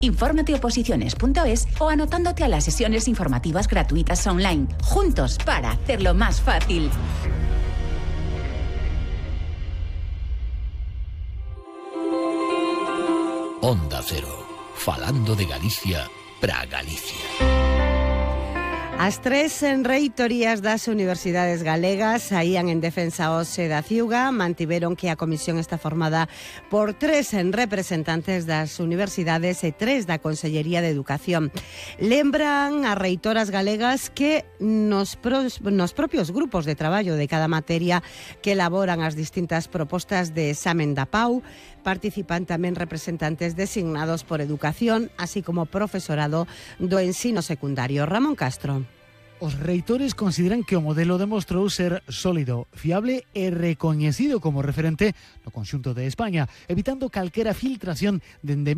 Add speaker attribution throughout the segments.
Speaker 1: Infórmate oposiciones.es o anotándote a las sesiones informativas gratuitas online. Juntos para hacerlo más fácil.
Speaker 2: Onda Cero, falando de Galicia para Galicia.
Speaker 3: As tres reitorías das universidades galegas saían en defensa hoxe da Ciuga, mantiveron que a comisión está formada por 3 representantes das universidades e 3 da Consellería de Educación. Lembran as reitoras galegas que nos propios grupos de traballo de cada materia que elaboran as distintas propostas de examen da PAU, participan tamén representantes designados por Educación, así como profesorado do ensino secundario. Ramón Castro.
Speaker 4: Os reitores consideran que o modelo demostrou ser sólido, fiable e recoñecido como referente no conxunto de España, evitando calquera filtración dende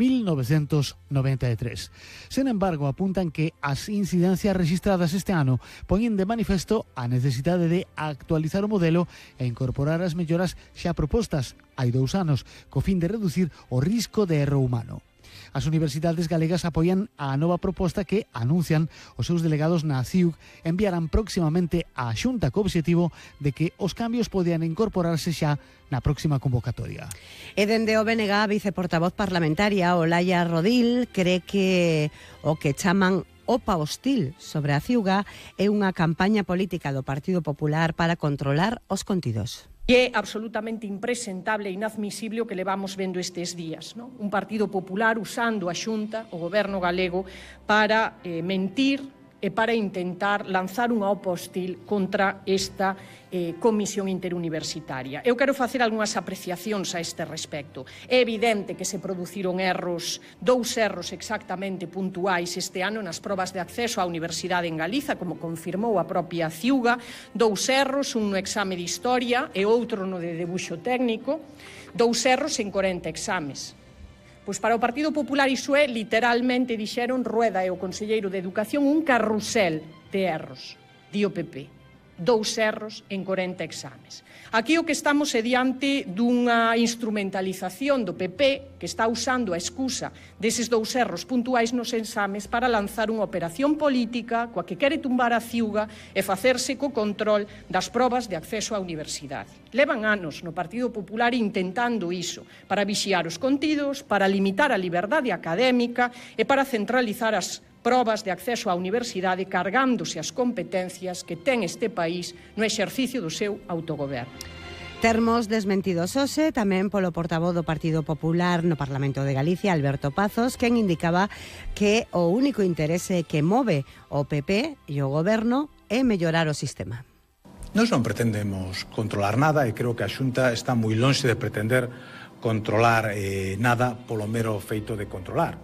Speaker 4: 1993. Sen embargo, apuntan que as incidencias registradas este ano poñen de manifesto a necesidade de actualizar o modelo e incorporar as melloras xa propostas hai 2 anos, co fin de reducir o risco de erro humano. As universidades galegas apoian a nova proposta que anuncian os seus delegados na CIUG enviarán próximamente á Xunta co obxectivo de que os cambios podean incorporarse xa na próxima convocatoria.
Speaker 3: E dende o BNG, a viceportavoz parlamentaria Olaya Rodil cree que o que chaman OPA hostil sobre a Ciuga é unha campaña política do Partido Popular para controlar os contidos.
Speaker 5: E é absolutamente impresentable e inadmisible o que levamos vendo estes días, non? Un Partido Popular usando a Xunta, o Goberno galego, para mentir e para intentar lanzar unha OPA hostil contra esta comisión interuniversitaria. Eu quero facer algunhas apreciacións a este respecto. É evidente que se produciron erros, 2 erros exactamente puntuais este ano nas probas de acceso á universidade en Galiza, como confirmou a propia Ciuga, 2 erros, un no exame de Historia e outro no de debuxo técnico, 2 erros en 40 exames. Pois para o Partido Popular iso é, literalmente, dixeron Rueda e o conselleiro de Educación, un carrusel de erros, di o PP. 2 erros en 40 exames. Aquí o que estamos é diante dunha instrumentalización do PP que está usando a excusa deses 2 erros puntuais nos exames para lanzar unha operación política coa que quere tumbar a Ciuga e facerse co control das probas de acceso á universidade. Levan anos no Partido Popular intentando iso, para vixiar os contidos, para limitar a liberdade académica e para centralizar as probas de acceso á universidade cargándose as competencias que ten este país no exercicio do seu autogoberno.
Speaker 3: Termos desmentidos hoxe tamén polo portavoz do Partido Popular no Parlamento de Galicia, Alberto Pazos, quen indicaba que o único interese que move o PP e o Goberno é mellorar o sistema.
Speaker 6: Nós non pretendemos controlar nada e creo que a Xunta está moi lonxe de pretender controlar nada polo mero feito de controlar.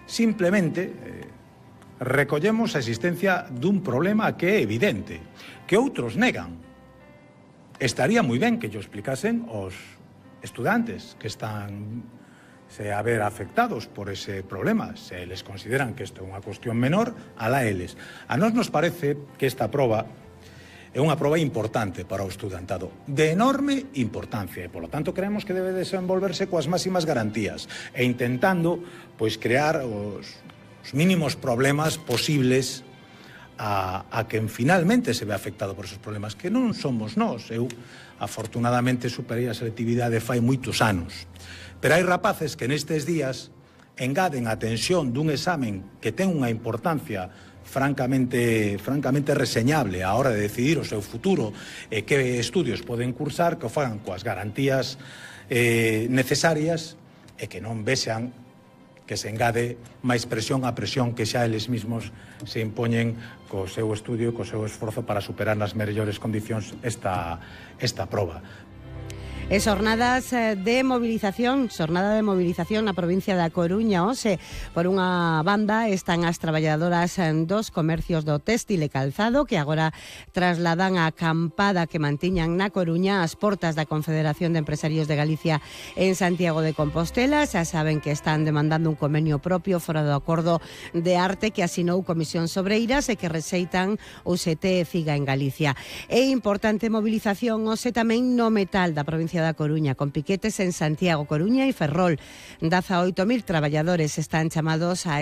Speaker 6: Simplemente recollemos a existencia dun problema que é evidente, que outros negan. Estaría moi ben que yo explicasen os estudantes que están a ver afectados por ese problema. Se eles consideran que isto é unha cuestión menor, alá eles. A nós nos parece que esta proba é unha proba importante para o estudantado, de enorme importancia, e, polo tanto, creemos que debe desenvolverse coas máximas garantías e intentando, pois, crear os mínimos problemas posibles a quen finalmente se ve afectado por esos problemas, que non somos nós. Eu, afortunadamente, superei a selectividade fai moitos anos. Pero hai rapaces que nestes días engaden a tensión dun examen que ten unha importancia francamente reseñable a hora de decidir o seu futuro e que estudios poden cursar, que o fagan coas garantías necesarias e que non vexan que se engade máis presión á presión que xa eles mesmos se impoñen co seu estudio e co seu esforzo para superar nas mellores condicións esta proba.
Speaker 3: E xornada de movilización na provincia da Coruña. Hoxe, por unha banda, están as traballadoras dos comercios do téxtil e calzado que agora trasladan a acampada que mantiñan na Coruña ás portas da Confederación de Empresarios de Galicia en Santiago de Compostela. Xa saben que están demandando un convenio propio fora do acordo de arte que asinou Comisión Sobreiras e que rexeitan o UGT e CIGA en Galicia. É importante movilización hoxe tamén no metal da provincia da Coruña, con piquetes en Santiago, Coruña e Ferrol. 18.000 traballadores están chamados a